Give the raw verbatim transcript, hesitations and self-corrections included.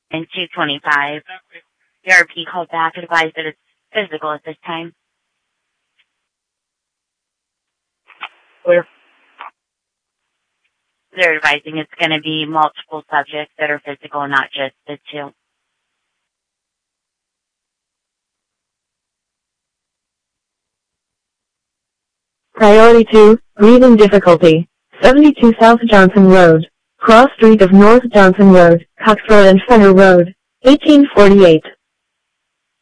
and two twenty-five. The R P called back and advised that it's physical at this time. Clear. They're advising it's going to be multiple subjects that are physical, not just the two. Priority two, breathing difficulty. seventy-two South Johnson Road. Cross Street of North Johnson Road, Coxroad and Fenner Road. eighteen forty-eight.